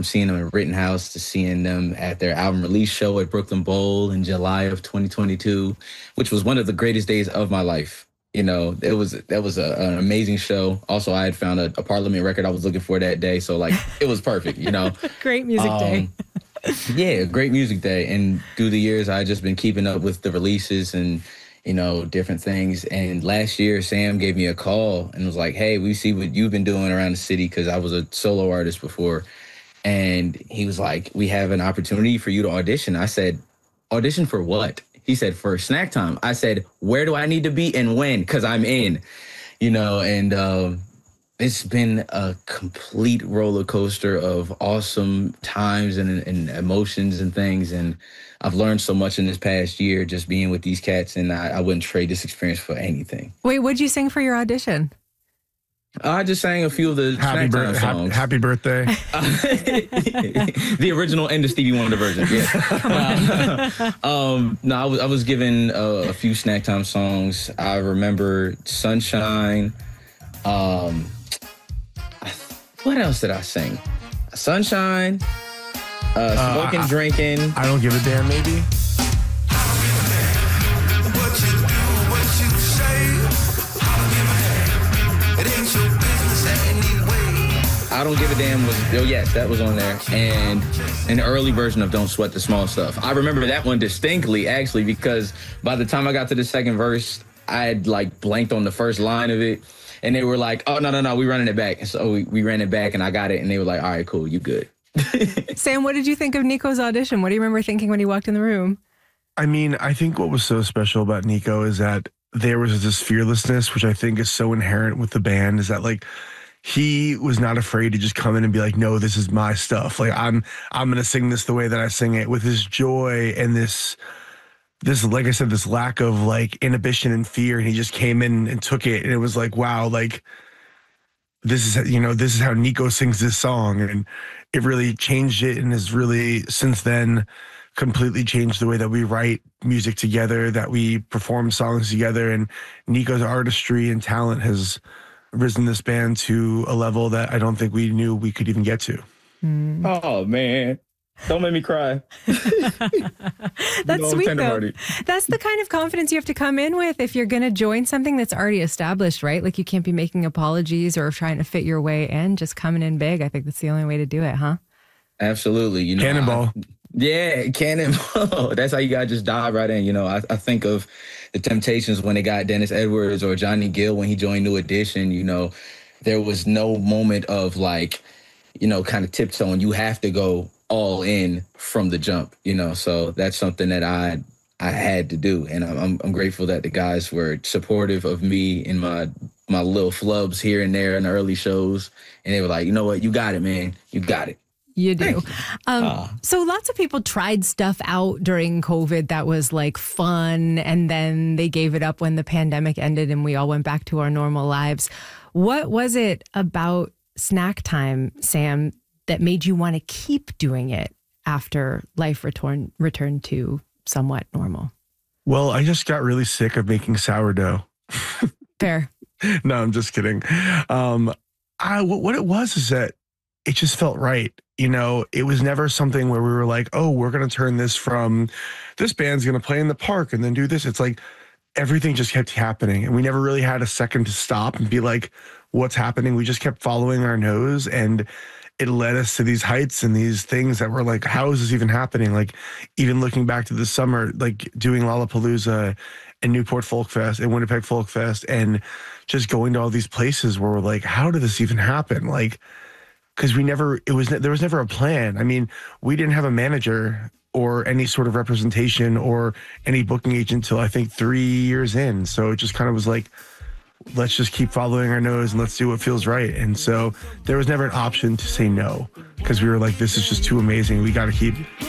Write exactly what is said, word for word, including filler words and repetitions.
seeing them at Rittenhouse to seeing them at their album release show at Brooklyn Bowl in July of twenty twenty-two, which was one of the greatest days of my life. You know, it was that was a, an amazing show. Also, I had found a, a Parliament record I was looking for that day, so like it was perfect. You know, great music um, day. Yeah, great music day. And through the years, I just been keeping up with the releases and, you know, different things. And last year, Sam gave me a call and was like, hey, we see what you've been doing around the city, because I was a solo artist before. And he was like, we have an opportunity for you to audition. I said, audition for what? He said, for Snack Time. I said, where do I need to be and when? Because I'm in, you know, and um, it's been a complete roller coaster of awesome times and, and emotions and things. And I've learned so much in this past year just being with these cats, and I, I wouldn't trade this experience for anything. Wait, what'd you sing for your audition? I just sang a few of the Happy, Snack bir- Time songs. happy, happy birthday. The original and the Stevie Wonder version. Yeah. Uh, um, no, I was I was given a, a few Snack Time songs. I remember Sunshine. Um, I, what else did I sing? Sunshine. Uh, smoking, uh, I, drinking. I don't give a damn. Maybe. I Don't Give a Damn was, oh yes, that was on there. And an early version of Don't Sweat the Small Stuff. I remember that one distinctly, actually, because by the time I got to the second verse, I had like blanked on the first line of it. And they were like, oh, no, no, no, we running it back. And so we, we ran it back and I got it. And they were like, all right, cool, you good. Sam, what did you think of Nico's audition? What do you remember thinking when he walked in the room? I mean, I think what was so special about Nico is that there was this fearlessness, which I think is so inherent with the band, is that like, he was not afraid to just come in and be like, no, this is my stuff. Like, I'm I'm going to sing this the way that I sing it, with this joy and this, this, like I said, this lack of like inhibition and fear. And he just came in and took it. And it was like, wow, like, this is, you know, this is how Nico sings this song. And it really changed it, and has really since then completely changed the way that we write music together, that we perform songs together. And Nico's artistry and talent has risen this band to a level that I don't think we knew we could even get to. Mm. Oh, man. Don't make me cry. That's No, sweet, tender though. party. That's the kind of confidence you have to come in with if you're going to join something that's already established, right? Like, you can't be making apologies or trying to fit your way in, just coming in big. I think that's the only way to do it, huh? Absolutely. You know, Cannonball. I, yeah, cannonball. That's how you gotta just dive right in. You know, I, I think of the Temptations when they got Dennis Edwards, or Johnny Gill when he joined New Edition. You know, there was no moment of like, you know, kind of tiptoeing. You have to go all in from the jump. You know, so that's something that I I had to do, and I'm I'm grateful that the guys were supportive of me in my my little flubs here and there in the early shows, and they were like, you know what, you got it, man, you got it. You do. You. Um, uh, so lots of people tried stuff out during COVID that was like fun, and then they gave it up when the pandemic ended and we all went back to our normal lives. What was it about Snack Time, Sam, that made you want to keep doing it after life return, returned to somewhat normal? Well, I just got really sick of making sourdough. Fair. No, I'm just kidding. Um, I, what it was is that it just felt right. You know, it was never something where we were like, oh, we're going to turn this from, this band's going to play in the park and then do this. It's like everything just kept happening. And we never really had a second to stop and be like, what's happening? We just kept following our nose, and it led us to these heights and these things that were like, how is this even happening? Like, even looking back to the summer, like doing Lollapalooza and Newport Folk Fest and Winnipeg Folk Fest, and just going to all these places where we're like, how did this even happen? Like, because we never, it was, there was never a plan. I mean, we didn't have a manager or any sort of representation or any booking agent until I think three years in. So it just kind of was like, let's just keep following our nose and let's do what feels right. And so there was never an option to say no, because we were like, this is just too amazing. We got to keep